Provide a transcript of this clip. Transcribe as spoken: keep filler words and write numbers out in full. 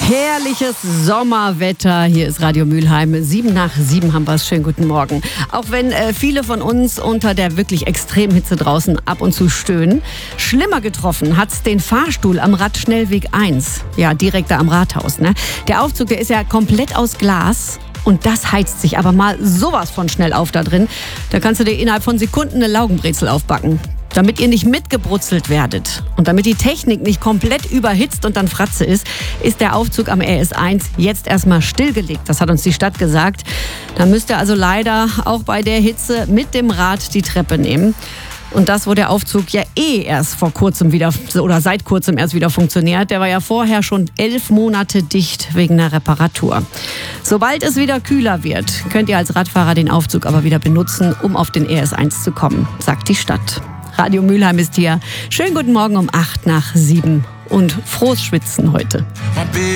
Herrliches Sommerwetter. Hier ist Radio Mülheim. Sieben nach sieben haben wir es. Schönen guten Morgen. Auch wenn äh, viele von uns unter der wirklich extremen Hitze draußen ab und zu stöhnen. Schlimmer getroffen hat's den Fahrstuhl am Radschnellweg eins. Ja, direkt da am Rathaus. Ne? Der Aufzug, der ist ja komplett aus Glas. Und das heizt sich aber mal sowas von schnell auf da drin. Da kannst du dir innerhalb von Sekunden eine Laugenbrezel aufbacken. Damit ihr nicht mitgebrutzelt werdet und damit die Technik nicht komplett überhitzt und dann Fratze ist, ist der Aufzug am R S eins jetzt erstmal stillgelegt. Das hat uns die Stadt gesagt. Da müsst ihr also leider auch bei der Hitze mit dem Rad die Treppe nehmen. Und das, wo der Aufzug ja eh erst vor kurzem wieder oder seit kurzem erst wieder funktioniert. Der war ja vorher schon elf Monate dicht wegen einer Reparatur. Sobald es wieder kühler wird, könnt ihr als Radfahrer den Aufzug aber wieder benutzen, um auf den R S eins zu kommen, sagt die Stadt. Radio Mülheim ist hier. Schönen guten Morgen um acht nach sieben und frohes Schwitzen heute.